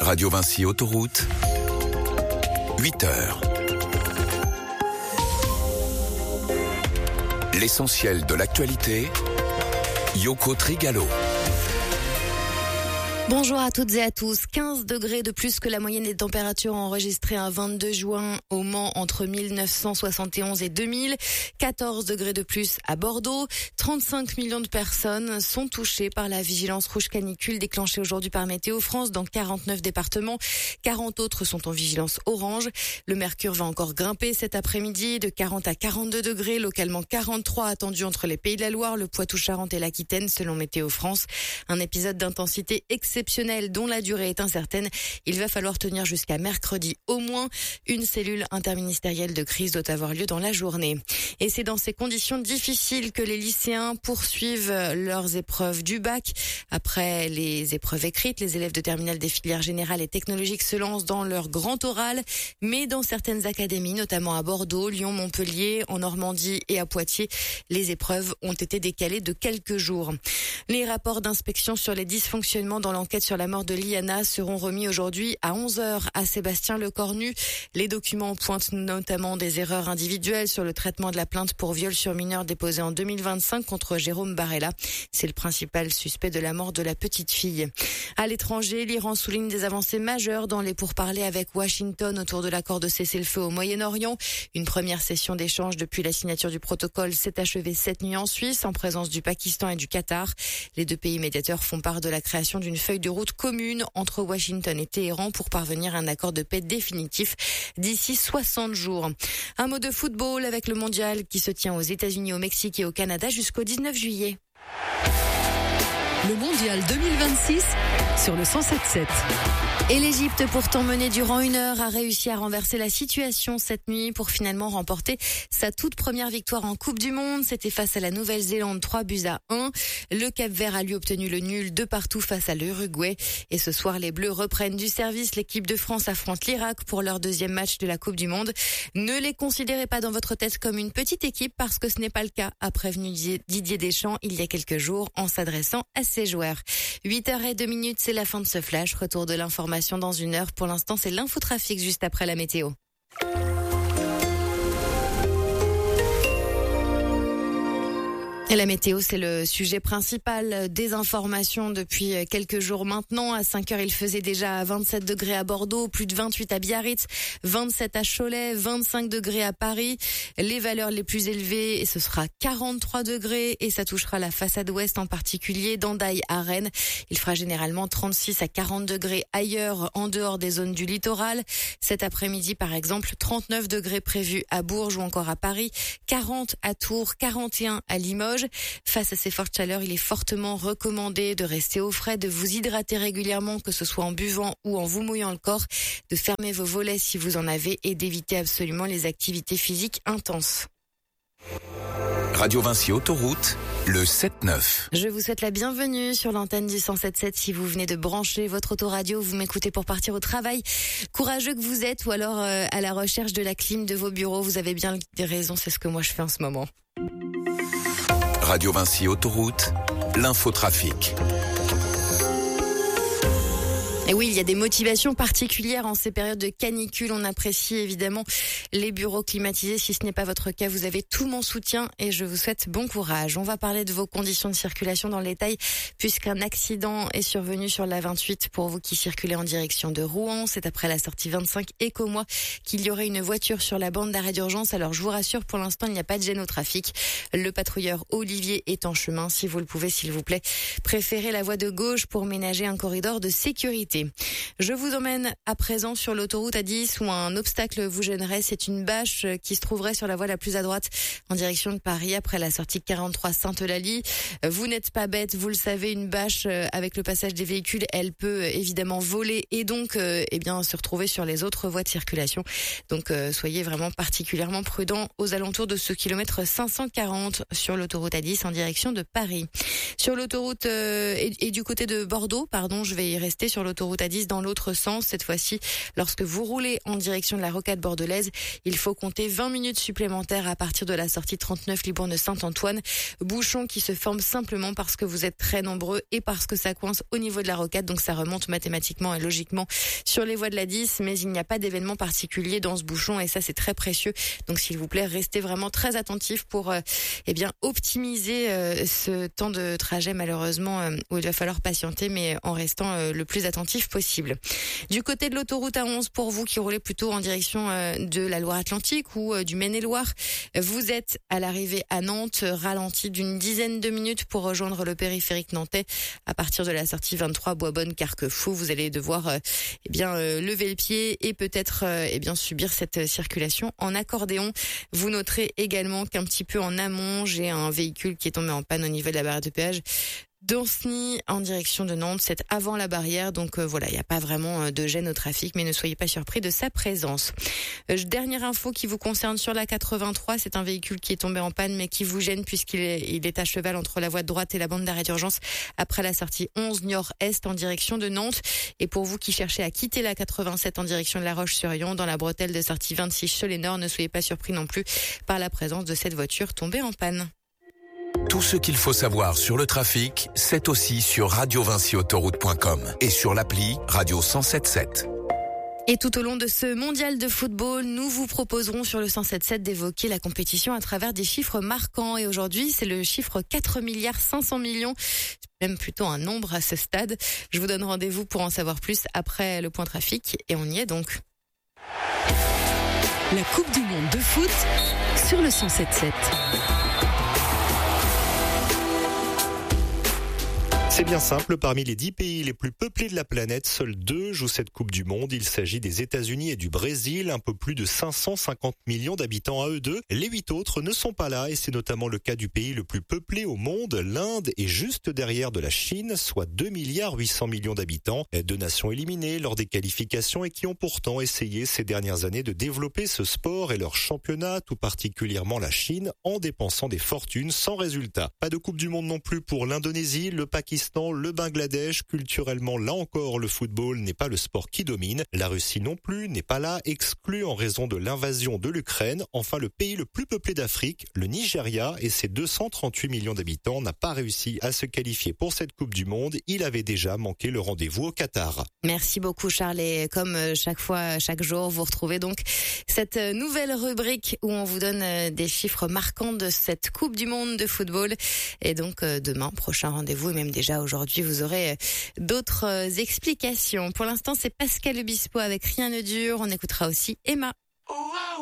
Radio Vinci Autoroute, 8h. L'essentiel de l'actualité, Yoko Trigalo. Bonjour à toutes et à tous. 15 degrés de plus que la moyenne des températures enregistrées un 22 juin au Mans entre 1971 et 2000. 14 degrés de plus à Bordeaux. 35 millions de personnes sont touchées par la vigilance rouge canicule déclenchée aujourd'hui par Météo France dans 49 départements. 40 autres sont en vigilance orange. Le mercure va encore grimper cet après-midi de 40 à 42 degrés. Localement 43 attendus entre les Pays de la Loire, le Poitou-Charentes et l'Aquitaine selon Météo France. Un épisode d'intensité exceptionnelle dont la durée est incertaine. Il va falloir tenir jusqu'à mercredi au moins. Une cellule interministérielle de crise doit avoir lieu dans la journée. Et c'est dans ces conditions difficiles que les lycéens poursuivent leurs épreuves du bac. Après les épreuves écrites, les élèves de terminale des filières générales et technologiques se lancent dans leur grand oral. Mais dans certaines académies, notamment à Bordeaux, Lyon, Montpellier, en Normandie et à Poitiers, les épreuves ont été décalées de quelques jours. Les rapports d'inspection sur les dysfonctionnements dans l'enquête sur la mort de Liana seront remis aujourd'hui à 11h à Sébastien Lecornu. Les documents pointent notamment des erreurs individuelles sur le traitement de la plainte pour viol sur mineur déposée en 2025 contre Jérôme Barella. C'est le principal suspect de la mort de la petite fille. À l'étranger, l'Iran souligne des avancées majeures dans les pourparlers avec Washington autour de l'accord de cessez-le-feu au Moyen-Orient. Une première session d'échange depuis la signature du protocole s'est achevée cette nuit en Suisse en présence du Pakistan et du Qatar. Les deux pays médiateurs font part de la création d'une feuille de route commune entre Washington et Téhéran pour parvenir à un accord de paix définitif d'ici 60 jours. Un mot de football avec le mondial qui se tient aux États-Unis, au Mexique et au Canada jusqu'au 19 juillet. Le mondial 2026 sur le 107.7. Et l'Égypte, pourtant menée durant 1 heure, a réussi à renverser la situation cette nuit pour finalement remporter sa toute première victoire en Coupe du Monde. C'était face à la Nouvelle-Zélande, 3-1. Le Cap-Vert a lui obtenu le nul de partout face à l'Uruguay. Et ce soir, les Bleus reprennent du service. L'équipe de France affronte l'Irak pour leur deuxième match de la Coupe du Monde. Ne les considérez pas dans votre tête comme une petite équipe parce que ce n'est pas le cas, a prévenu Didier Deschamps il y a quelques jours en s'adressant à ses joueurs. 8h02, c'est la fin de ce flash. Retour de l'information dans 1 heure. Pour l'instant, c'est l'infotrafic juste après la météo. Et la météo, c'est le sujet principal des informations depuis quelques jours maintenant. À 5h, il faisait déjà 27 degrés à Bordeaux, plus de 28 à Biarritz, 27 à Cholet, 25 degrés à Paris. Les valeurs les plus élevées, et ce sera 43 degrés et ça touchera la façade ouest en particulier, d'Andaille à Rennes. Il fera généralement 36 à 40 degrés ailleurs en dehors des zones du littoral. Cet après-midi, par exemple, 39 degrés prévus à Bourges ou encore à Paris, 40 à Tours, 41 à Limoges. Face à ces fortes chaleurs, il est fortement recommandé de rester au frais, de vous hydrater régulièrement, que ce soit en buvant ou en vous mouillant le corps, de fermer vos volets si vous en avez et d'éviter absolument les activités physiques intenses. Radio Vinci Autoroute, le 7-9. Je vous souhaite la bienvenue sur l'antenne du 107.7. Si vous venez de brancher votre autoradio, vous m'écoutez pour partir au travail. Courageux que vous êtes ou alors à la recherche de la clim de vos bureaux, vous avez bien des raisons, c'est ce que moi je fais en ce moment. Radio Vinci Autoroute, l'infotrafic. Et oui, il y a des motivations particulières en ces périodes de canicule. On apprécie évidemment les bureaux climatisés. Si ce n'est pas votre cas, vous avez tout mon soutien et je vous souhaite bon courage. On va parler de vos conditions de circulation dans le détail puisqu'un accident est survenu sur la 28 pour vous qui circulez en direction de Rouen. C'est après la sortie 25 Écomois qu'il y aurait une voiture sur la bande d'arrêt d'urgence. Alors je vous rassure, pour l'instant, il n'y a pas de gêne au trafic. Le patrouilleur Olivier est en chemin. Si vous le pouvez, s'il vous plaît, préférez la voie de gauche pour ménager un corridor de sécurité. Je vous emmène à présent sur l'autoroute A10 où un obstacle vous gênerait. C'est une bâche qui se trouverait sur la voie la plus à droite en direction de Paris après la sortie 43 Sainte-Eulalie. Vous n'êtes pas bête, vous le savez, une bâche avec le passage des véhicules, elle peut évidemment voler et donc se retrouver sur les autres voies de circulation. Donc soyez vraiment particulièrement prudents aux alentours de ce kilomètre 540 sur l'autoroute A10 en direction de Paris. Sur l'autoroute et du côté de Bordeaux, je vais y rester sur l'autoroute l'autoroute A10 dans l'autre sens. Cette fois-ci, lorsque vous roulez en direction de la rocade bordelaise, il faut compter 20 minutes supplémentaires à partir de la sortie 39 Libourne-Saint-Antoine. Bouchon qui se forme simplement parce que vous êtes très nombreux et parce que ça coince au niveau de la rocade. Donc ça remonte mathématiquement et logiquement sur les voies de la 10, mais il n'y a pas d'événement particulier dans ce bouchon et ça c'est très précieux. Donc s'il vous plaît, restez vraiment très attentifs pour optimiser ce temps de trajet malheureusement où il va falloir patienter, mais en restant le plus attentif possible. Du côté de l'autoroute A11, pour vous qui roulez plutôt en direction de la Loire-Atlantique ou du Maine-et-Loire, vous êtes à l'arrivée à Nantes, ralenti d'une dizaine de minutes pour rejoindre le périphérique nantais à partir de la sortie 23 Boisbonne-Carquefou. Vous allez devoir lever le pied et peut-être subir cette circulation en accordéon. Vous noterez également qu'un petit peu en amont, j'ai un véhicule qui est tombé en panne au niveau de la barrière de péage d'Anceny en direction de Nantes, c'est avant la barrière, donc il n'y a pas vraiment de gêne au trafic, mais ne soyez pas surpris de sa présence. Dernière info qui vous concerne sur la 83, c'est un véhicule qui est tombé en panne mais qui vous gêne puisqu'il est à cheval entre la voie de droite et la bande d'arrêt d'urgence après la sortie 11 Nord-Est en direction de Nantes. Et pour vous qui cherchez à quitter la 87 en direction de La Roche-sur-Yon, dans la bretelle de sortie 26 Cholet-Nord, ne soyez pas surpris non plus par la présence de cette voiture tombée en panne. Tout ce qu'il faut savoir sur le trafic, c'est aussi sur radiovinciautoroute.com et sur l'appli Radio 107.7. Et tout au long de ce mondial de football, nous vous proposerons sur le 107.7 d'évoquer la compétition à travers des chiffres marquants. Et aujourd'hui, c'est le chiffre 4 milliards 500 millions. Même plutôt un nombre à ce stade. Je vous donne rendez-vous pour en savoir plus après le point trafic. Et on y est donc. La Coupe du Monde de foot sur le 107.7. C'est bien simple, parmi les 10 pays les plus peuplés de la planète, seuls 2 jouent cette Coupe du Monde. Il s'agit des États-Unis et du Brésil, un peu plus de 550 millions d'habitants à eux deux. Les 8 autres ne sont pas là et c'est notamment le cas du pays le plus peuplé au monde. L'Inde est juste derrière de la Chine, soit 2 milliards 800 millions d'habitants. 2 nations éliminées lors des qualifications et qui ont pourtant essayé ces dernières années de développer ce sport et leur championnat, tout particulièrement la Chine, en dépensant des fortunes sans résultat. Pas de Coupe du Monde non plus pour l'Indonésie, le Pakistan, le Bangladesh. Culturellement, là encore, le football n'est pas le sport qui domine. La Russie non plus n'est pas là, exclue en raison de l'invasion de l'Ukraine. Enfin, le pays le plus peuplé d'Afrique, le Nigeria, et ses 238 millions d'habitants, n'a pas réussi à se qualifier pour cette Coupe du Monde. Il avait déjà manqué le rendez-vous au Qatar. Merci beaucoup Charles, et comme chaque fois, chaque jour, vous retrouvez donc cette nouvelle rubrique où on vous donne des chiffres marquants de cette Coupe du Monde de football. Et donc demain, prochain rendez-vous, et même déjà aujourd'hui, vous aurez d'autres explications. Pour l'instant, c'est Pascal Obispo avec Rien ne dure. On écoutera aussi Emma.